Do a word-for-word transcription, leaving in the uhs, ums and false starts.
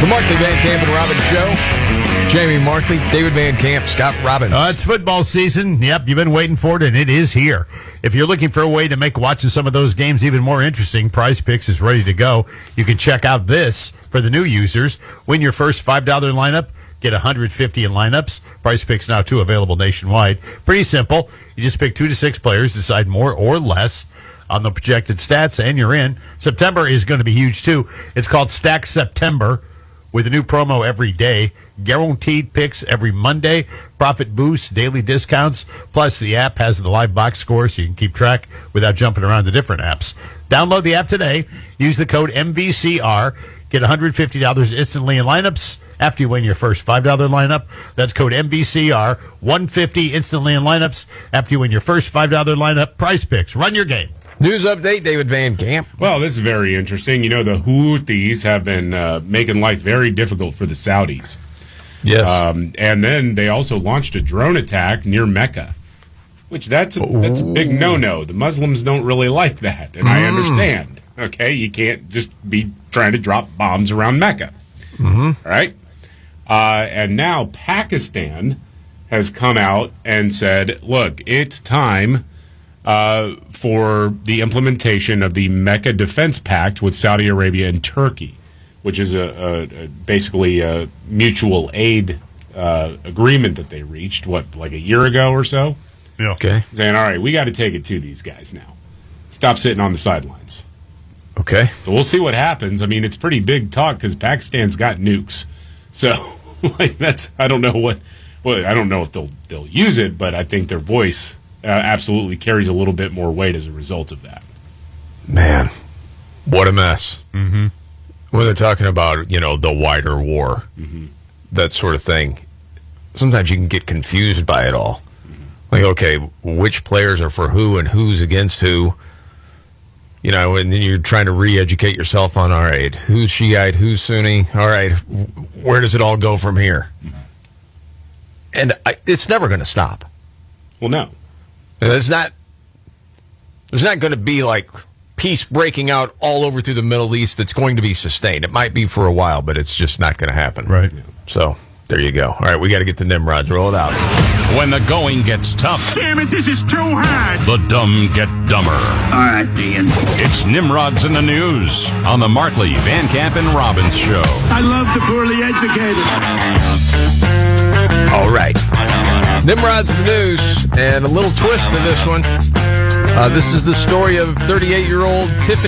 The Markley, Van Camp, and Robbins Show. Jamie Markley, David Van Camp, Scott Robbins. Uh, it's football season. Yep, you've been waiting for it, and it is here. If you're looking for a way to make watching some of those games even more interesting, Prize Picks is ready to go. You can check out this for the new users. Win your first five dollars lineup. Get one hundred fifty in lineups. Prize Picks now, too, available nationwide. Pretty simple. You just pick two to six players, decide more or less on the projected stats, and you're in. September is going to be huge, too. It's called Stack September with a new promo every day. Guaranteed picks every Monday. Profit boosts, daily discounts. Plus, the app has the live box score so you can keep track without jumping around the different apps. Download the app today. Use the code M V C R. Get one hundred fifty dollars instantly in lineups after you win your first five dollars lineup. That's code M V C R. one hundred fifty dollars instantly in lineups after you win your first five dollars lineup. Prize Picks. Run your game. News update, David Van Camp. Well, this is very interesting. You know, the Houthis have been uh, making life very difficult for the Saudis. Yes. Um, and then they also launched a drone attack near Mecca, which that's a, that's a big no-no. The Muslims don't really like that, and mm. I understand. Okay, you can't just be trying to drop bombs around Mecca. Mm-hmm. All right? Uh, and now Pakistan has come out and said, look, it's time uh, for the implementation of the Mecca Defense Pact with Saudi Arabia and Turkey, which is a, a, a basically a mutual aid uh, agreement that they reached, what, like a year ago or so? Yeah. Okay. Saying, all right, we got to take it to these guys now. Stop sitting on the sidelines. Okay. So we'll see what happens. I mean, it's pretty big talk because Pakistan's got nukes. So, like, that's, I don't know what, well, I don't know if they'll they'll use it, but I think their voice uh, absolutely carries a little bit more weight as a result of that. Man, what a mess. Mm-hmm. When they're talking about, you know, the wider war, Mm-hmm. that sort of thing, sometimes you can get confused by it all. Mm-hmm. Like, okay, which players are for who and who's against who? You know, and then you're trying to re-educate yourself on, all right, who's Shiite, who's Sunni? All right, where does it all go from here? Mm-hmm. And I, it's never going to stop. Well, no. There's not, there's not going to be, like, peace breaking out all over through the Middle East that's going to be sustained. It might be for a while, but it's just not going to happen. Right. So, there you go. All right, we got to get the Nimrods. Roll it out. When the going gets tough, Damn it, this is too hard. the dumb get dumber. All right, Ian. It's Nimrods in the News on the Markley, Van Camp, and Robbins Show. I love the poorly educated. All right. Nimrod's the news, and a little twist to this one. Uh, this is the story of thirty-eight-year-old Tiffany